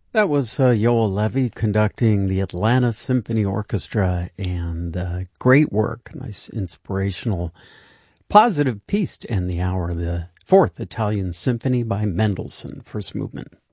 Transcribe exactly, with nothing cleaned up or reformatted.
That was uh, Yoel Levy conducting the Atlanta Symphony Orchestra, and uh, great work. Nice, inspirational, positive piece to end the hour. The Fourth Italian Symphony by Mendelssohn, first movement.